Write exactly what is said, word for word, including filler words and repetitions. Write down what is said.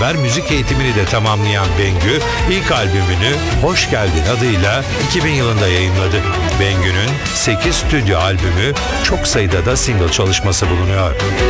Ver müzik eğitimini de tamamlayan Bengü, ilk albümünü Hoş Geldin adıyla iki bin yılında yayınladı. Bengü'nün sekiz stüdyo albümü, çok sayıda da single çalışması bulunuyor.